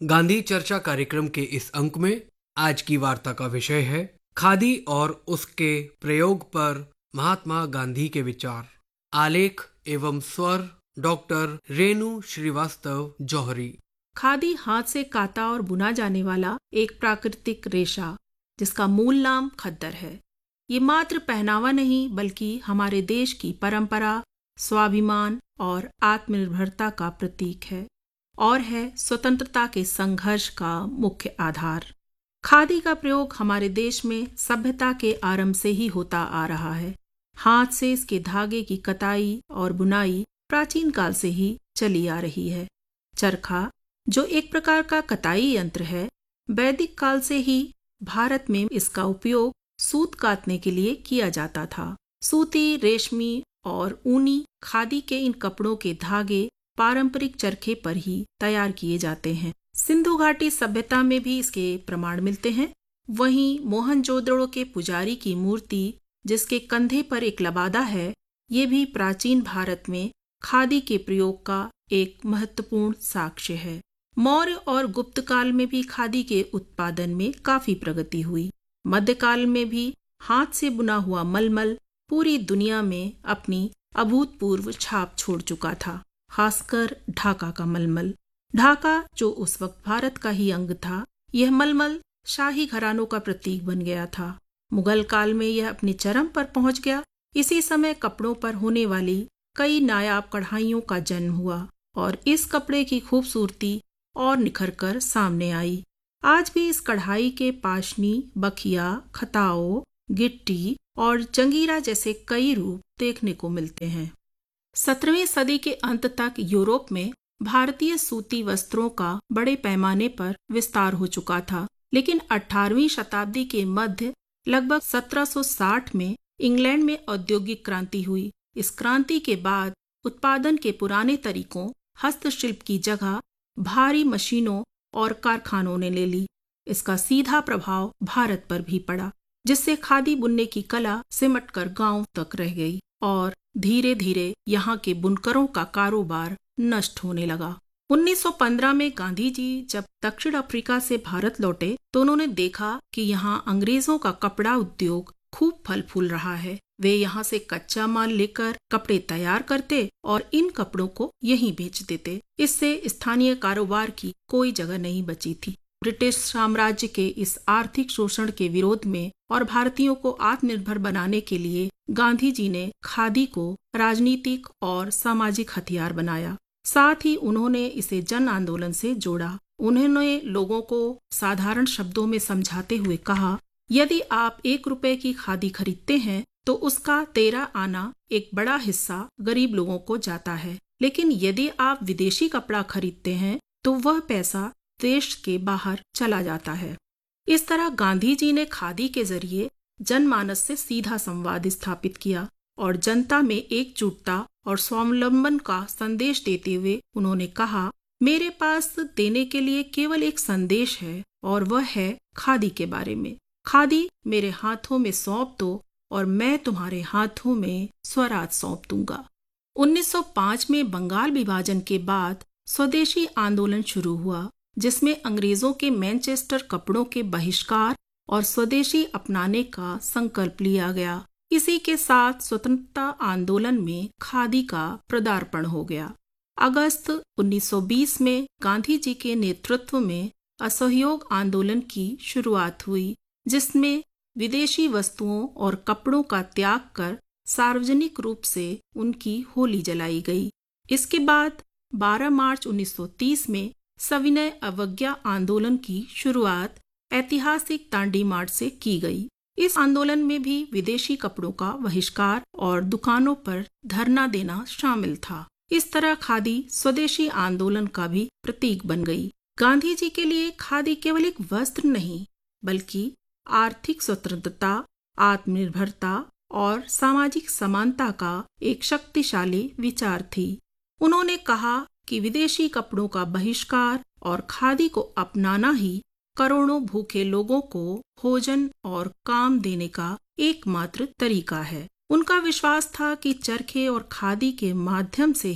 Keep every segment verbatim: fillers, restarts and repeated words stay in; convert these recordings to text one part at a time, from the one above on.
गांधी चर्चा कार्यक्रम के इस अंक में आज की वार्ता का विषय है खादी और उसके प्रयोग पर महात्मा गांधी के विचार। आलेख एवं स्वर डॉक्टर रेणु श्रीवास्तव जौहरी। खादी हाथ से काता और बुना जाने वाला एक प्राकृतिक रेशा जिसका मूल नाम खद्दर है। ये मात्र पहनावा नहीं बल्कि हमारे देश की परंपरा, स्वाभिमान और आत्मनिर्भरता का प्रतीक है और है स्वतंत्रता के संघर्ष का मुख्य आधार। खादी का प्रयोग हमारे देश में सभ्यता के आरंभ से ही होता आ रहा है। हाथ से इसके धागे की कताई और बुनाई प्राचीन काल से ही चली आ रही है। चरखा, जो एक प्रकार का कताई यंत्र है, वैदिक काल से ही भारत में इसका उपयोग सूत काटने के लिए किया जाता था। सूती, रेशमी और ऊनी खादी के इन कपड़ों के धागे पारंपरिक चरखे पर ही तैयार किए जाते हैं। सिंधु घाटी सभ्यता में भी इसके प्रमाण मिलते हैं। वहीं मोहनजोदड़ो के पुजारी की मूर्ति, जिसके कंधे पर एक लबादा है, ये भी प्राचीन भारत में खादी के प्रयोग का एक महत्वपूर्ण साक्ष्य है। मौर्य और गुप्त काल में भी खादी के उत्पादन में काफी प्रगति हुई। मध्यकाल में भी हाथ से बुना हुआ मलमल पूरी दुनिया में अपनी अभूतपूर्व छाप छोड़ चुका था, खासकर ढाका का मलमल। ढाका, जो उस वक्त भारत का ही अंग था, यह मलमल शाही घरानों का प्रतीक बन गया था। मुगल काल में यह अपने चरम पर पहुंच गया। इसी समय कपड़ों पर होने वाली कई नायाब कढ़ाइयों का जन्म हुआ और इस कपड़े की खूबसूरती और निखर कर सामने आई। आज भी इस कढ़ाई के पाशनी, बखिया, खताओ, गिट्टी और जंगीरा जैसे कई रूप देखने को मिलते हैं। सत्रहवीं सदी के अंत तक यूरोप में भारतीय सूती वस्त्रों का बड़े पैमाने पर विस्तार हो चुका था, लेकिन अठारहवीं शताब्दी के मध्य लगभग सत्रह सौ साठ में इंग्लैंड में औद्योगिक क्रांति हुई। इस क्रांति के बाद उत्पादन के पुराने तरीकों, हस्तशिल्प की जगह भारी मशीनों और कारखानों ने ले ली। इसका सीधा प्रभाव भारत पर भी पड़ा, जिससे खादी बुनने की कला सिमटकर गांव तक रह गई और धीरे धीरे यहाँ के बुनकरों का कारोबार नष्ट होने लगा। उन्नीस सौ पंद्रह में गांधी जी जब दक्षिण अफ्रीका से भारत लौटे तो उन्होंने देखा कि यहाँ अंग्रेजों का कपड़ा उद्योग खूब फल फूल रहा है। वे यहाँ से कच्चा माल लेकर कपड़े तैयार करते और इन कपड़ों को यहीं बेच देते। इससे स्थानीय कारोबार की कोई जगह नहीं बची थी। ब्रिटिश साम्राज्य के इस आर्थिक शोषण के विरोध में और भारतीयों को आत्मनिर्भर बनाने के लिए गांधी जी ने खादी को राजनीतिक और सामाजिक हथियार बनाया। साथ ही उन्होंने इसे जन आंदोलन से जोड़ा। उन्होंने लोगों को साधारण शब्दों में समझाते हुए कहा, यदि आप एक रुपए की खादी खरीदते हैं तो उसका तेरह आना एक बड़ा हिस्सा गरीब लोगों को जाता है, लेकिन यदि आप विदेशी कपड़ा खरीदते हैं तो वह पैसा देश के बाहर चला जाता है। इस तरह गांधी जी ने खादी के जरिए जनमानस से सीधा संवाद स्थापित किया और जनता में एकजुटता और स्वावलंबन का संदेश देते हुए उन्होंने कहा, मेरे पास देने के लिए केवल एक संदेश है और वह है खादी के बारे में। खादी मेरे हाथों में सौंप दो और मैं तुम्हारे हाथों में स्वराज सौंप दूंगा। उन्नीस सौ पाँच में बंगाल विभाजन के बाद स्वदेशी आंदोलन शुरू हुआ, जिसमें अंग्रेजों के मैनचेस्टर कपड़ों के बहिष्कार और स्वदेशी अपनाने का संकल्प लिया गया। इसी के साथ स्वतंत्रता आंदोलन में खादी का पदार्पण हो गया। अगस्त उन्नीस सौ बीस में गांधी जी के नेतृत्व में असहयोग आंदोलन की शुरुआत हुई, जिसमें विदेशी वस्तुओं और कपड़ों का त्याग कर सार्वजनिक रूप से उनकी होली जलाई गई। इसके बाद बारह मार्च उन्नीस सौ तीस में सविनय अवज्ञा आंदोलन की शुरुआत ऐतिहासिक दांडी मार्च से की गई। इस आंदोलन में भी विदेशी कपड़ों का बहिष्कार और दुकानों पर धरना देना शामिल था। इस तरह खादी स्वदेशी आंदोलन का भी प्रतीक बन गई। गांधी जी के लिए खादी केवल एक वस्त्र नहीं, बल्कि आर्थिक स्वतंत्रता, आत्मनिर्भरता और सामाजिक समानता का एक शक्तिशाली विचार थी। उन्होंने कहा कि विदेशी कपड़ों का बहिष्कार और खादी को अपनाना ही करोड़ों भूखे लोगों को भोजन और काम देने का एकमात्र तरीका है। उनका विश्वास था कि चरखे और खादी के माध्यम से ही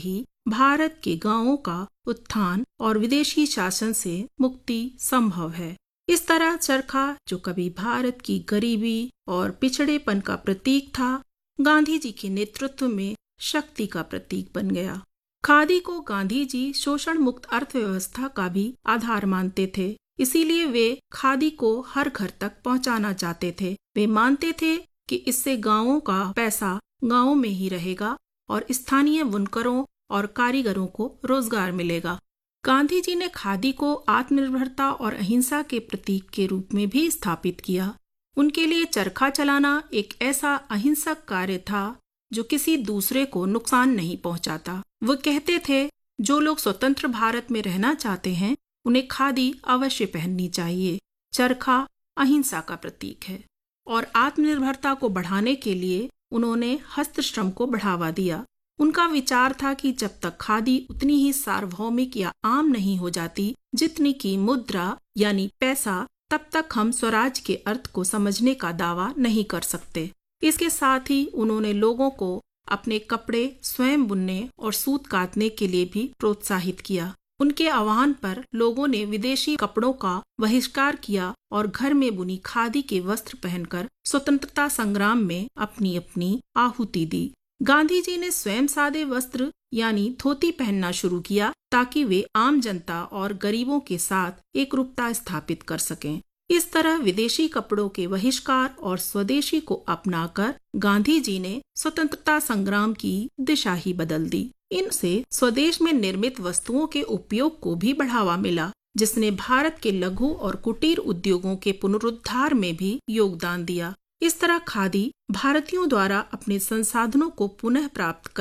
भारत के गांवों का उत्थान और विदेशी शासन से मुक्ति संभव है। इस तरह चरखा, जो कभी भारत की गरीबी और पिछड़ेपन का प्रतीक था, गांधी जी के नेतृत्व में शक्ति का प्रतीक बन गया। खादी को गांधी जी शोषण मुक्त अर्थव्यवस्था का भी आधार मानते थे, इसीलिए वे खादी को हर घर तक पहुंचाना चाहते थे। वे मानते थे कि इससे गांवों का पैसा गांवों में ही रहेगा और स्थानीय बुनकरों और कारीगरों को रोजगार मिलेगा। गांधी जी ने खादी को आत्मनिर्भरता और अहिंसा के प्रतीक के रूप में भी स्थापित किया। उनके लिए चरखा चलाना एक ऐसा अहिंसक कार्य था जो किसी दूसरे को नुकसान नहीं पहुंचाता। वो कहते थे, जो लोग स्वतंत्र भारत में रहना चाहते हैं उन्हें खादी अवश्य पहननी चाहिए। चरखा अहिंसा का प्रतीक है और आत्मनिर्भरता को बढ़ाने के लिए उन्होंने हस्तश्रम को बढ़ावा दिया। उनका विचार था कि जब तक खादी उतनी ही सार्वभौमिक या आम नहीं हो जाती जितनी की मुद्रा यानी पैसा, तब तक हम स्वराज के अर्थ को समझने का दावा नहीं कर सकते। इसके साथ ही उन्होंने लोगों को अपने कपड़े स्वयं बुनने और सूत काटने के लिए भी प्रोत्साहित किया। उनके आह्वान पर लोगों ने विदेशी कपड़ों का बहिष्कार किया और घर में बुनी खादी के वस्त्र पहनकर स्वतंत्रता संग्राम में अपनी अपनी आहुति दी। गांधी जी ने स्वयं सादे वस्त्र यानी धोती पहनना शुरू किया ताकि वे आम जनता और गरीबों के साथ एकरूपता स्थापित कर सकें। इस तरह विदेशी कपड़ों के बहिष्कार और स्वदेशी को अपनाकर गांधी जी ने स्वतंत्रता संग्राम की दिशा ही बदल दी। इनसे स्वदेश में निर्मित वस्तुओं के उपयोग को भी बढ़ावा मिला, जिसने भारत के लघु और कुटीर उद्योगों के पुनरुद्धार में भी योगदान दिया। इस तरह खादी भारतीयों द्वारा अपने संसाधनों को पुनः प्राप्त कर